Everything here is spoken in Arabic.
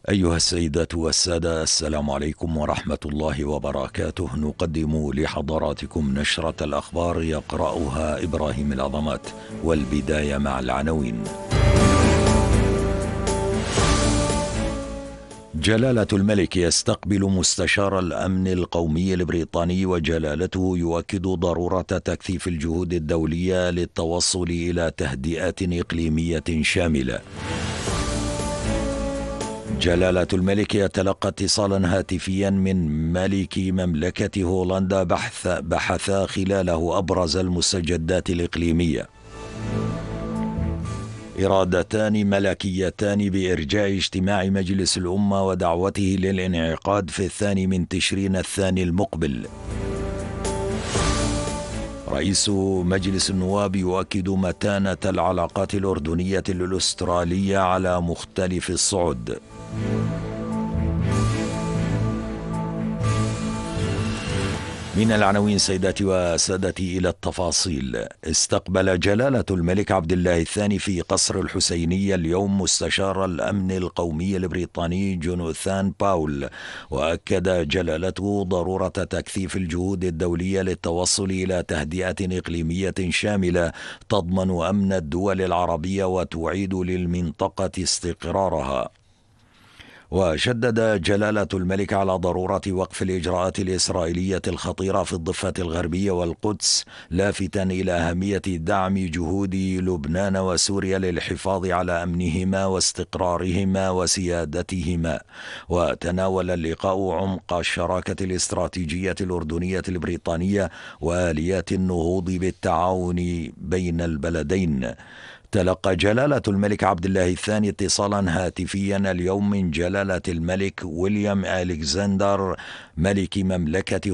أيها السيدات والسادة، السلام عليكم ورحمة الله وبركاته. نقدم لحضراتكم نشرة الأخبار يقرأها إبراهيم العظمات، والبداية مع العناوين. جلالة الملك يستقبل مستشار الأمن القومي البريطاني، وجلالته يؤكد ضرورة تكثيف الجهود الدولية للتوصل إلى تهدئة إقليمية شاملة. جلالة الملك يتلقى اتصالا هاتفيا من ملك مملكة هولندا بحث خلاله أبرز المستجدات الإقليمية. إرادتان ملكيتان بإرجاع اجتماع مجلس الأمة ودعوته للانعقاد في 2 من تشرين الثاني المقبل. رئيس مجلس النواب يؤكد متانة العلاقات الأردنية الأسترالية على مختلف الصعد. من العناوين سيداتي وسادتي إلى التفاصيل. استقبل جلالة الملك عبد الله الثاني في قصر الحسينية اليوم مستشار الأمن القومي البريطاني جوناثان باول، وأكد جلالته ضرورة تكثيف الجهود الدولية للتوصل إلى تهدئة إقليمية شاملة تضمن أمن الدول العربية وتعيد للمنطقة استقرارها. وشدد جلالة الملك على ضرورة وقف الإجراءات الإسرائيلية الخطيرة في الضفة الغربية والقدس، لافتا إلى أهمية دعم جهود لبنان وسوريا للحفاظ على أمنهما واستقرارهما وسيادتهما. وتناول اللقاء عمق الشراكة الاستراتيجية الأردنية البريطانية وآليات النهوض بالتعاون بين البلدين. تلقى جلالة الملك عبد الله الثاني اتصالا هاتفيا اليوم من جلالة الملك ويليام ألكسندر ملك مملكة